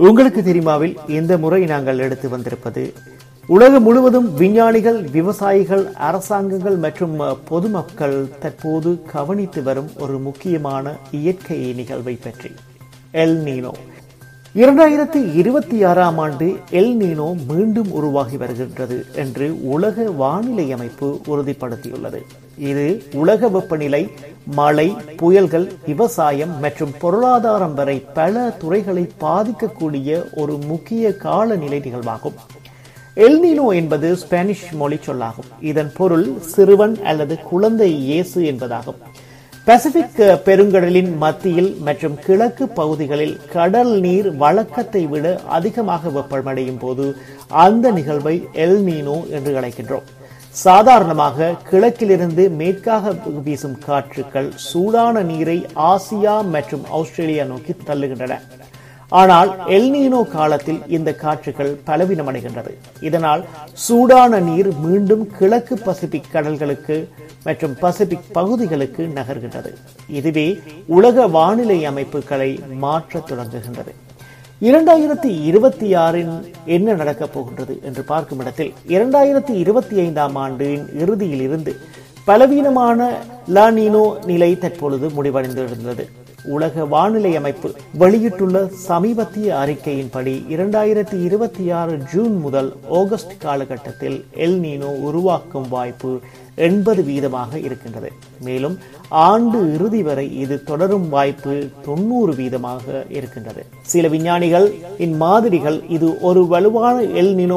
உங்களுக்கு தெரியுமாவில் இந்த முறை நாங்கள் எடுத்து வந்திருப்பது உலகம் முழுவதும் விஞ்ஞானிகள், விவசாயிகள், அரசாங்கங்கள் மற்றும் பொதுமக்கள் தற்போது கவனித்து வரும் ஒரு முக்கியமான இயற்கை நிகழ்வை பற்றி. L Niño. 2026ஆம் ஆண்டு எல் நீனோ மீண்டும் உருவாகி வருகின்றது என்று உலக வானிலை அமைப்பு உறுதிப்படுத்தியுள்ளது. இது உலக வெப்பநிலை, மழை, புயல்கள், விவசாயம் மற்றும் பொருளாதாரம் வரை பல துறைகளை பாதிக்கக்கூடிய ஒரு முக்கிய காலநிலை நிகழ்வாகும். எல் நீனோ என்பது ஸ்பானிஷ் மொழி சொல்லாகும். இதன் பொருள் சிறுவன் அல்லது குழந்தை இயேசு என்பதாகும். பசிபிக் பெருங்கடலின் மத்தியில் மற்றும் கிழக்கு பகுதிகளில் கடல் நீர் வழக்கத்தை விட அதிகமாக வெப்பமடையும் போது அந்த நிகழ்வை எல் நீனோ என்று அழைக்கின்றோம். சாதாரணமாக கிழக்கிலிருந்து மேற்காக வீசும் காற்றுக்கள் சூடான நீரை ஆசியா மற்றும் ஆஸ்திரேலியா நோக்கி தள்ளுகின்றன. ஆனால் எல் நீனோ காலத்தில் இந்த காற்றுகள் பலவீனமடைகின்றது. இதனால் சூடான நீர் மீண்டும் கிழக்கு பசிபிக் கடல்களுக்கு மற்றும் பசிபிக் பகுதிகளுக்கு நகர்கின்றது. இதுவே உலக வானிலை அமைப்புகளை மாற்றத் தொடங்குகின்றது. 2026 என்ன நடக்கப் போகின்றது என்று பார்க்கும் இடத்தில் 2025ஆம் ஆண்டின் இறுதியில் இருந்து பலவீனமான லா நீனோ நிலை தற்பொழுது முடிவடைந்திருந்தது. உலக வானிலை அமைப்பு வெளியிட்டுள்ள சமீபத்திய அறிக்கையின்படி 2026 ஜூன் முதல் ஆகஸ்ட் காலகட்டத்தில் எல் நீனோ உருவாக்கும் வாய்ப்பு 80% இருக்கின்றது. மேலும் ஆண்டு இறுதி வரை இது தொடரும் வாய்ப்பு 90% இருக்கின்றது. சில விஞ்ஞானிகள் இம்மாதிரிகள் இது ஒரு வலுவான எல் நீனோ